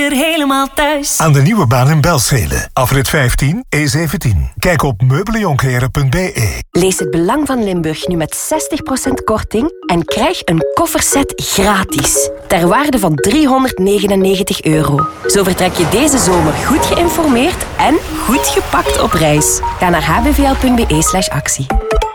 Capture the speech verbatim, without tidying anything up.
weer helemaal thuis. Aan de nieuwe baan in Belzele. Afrit vijftien, E zeventien. Kijk op meubeljonkeren punt b e. Lees het Belang van Limburg nu met zestig procent korting en krijg een kofferset gratis. Ter waarde van driehonderdnegenennegentig euro. Zo vertrek je deze zomer goed geïnformeerd en goed gepakt op reis. Ga naar h b v l punt b e slash actie.